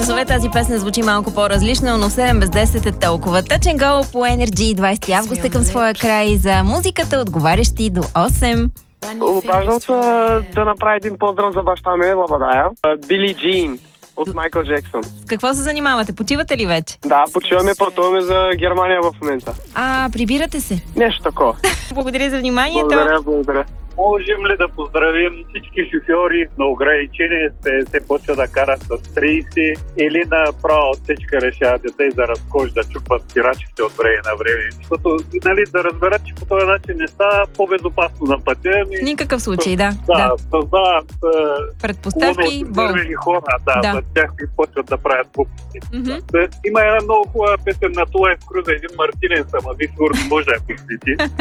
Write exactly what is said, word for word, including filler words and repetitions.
часове тази песен звучи малко по-различно, но седем без десет е толкова. Touch and Go по Energy, двадесети август е към своя край. За музиката отговарящи до осем. Обаждам се да направя един поздрав за баща ми, Лабадая. Били Джин от Майкъл Джексън. С какво се занимавате? Почивате ли вече? Да, почиваме, пътуваме за Германия в момента. А, прибирате се. Нещо такова. Благодаря за вниманието. Благодаря, благодаря. Можем ли да поздравим всички шофьори на ограничение, се, се почва да карат с трийсет или направо отсечка решават те за разкош да чупат спирачките от време на време. Защото, нали, да разберат, че по този начин не става по-безопасно на пътя. В никакъв случай, да. Да, да. създават предпоставки, нервни хора, да, да. за тях и почват да правят глупости. Mm-hmm. Има една много хубава песен на Туайс Круза, един Мартинен Самави, сигурно може да я посвети.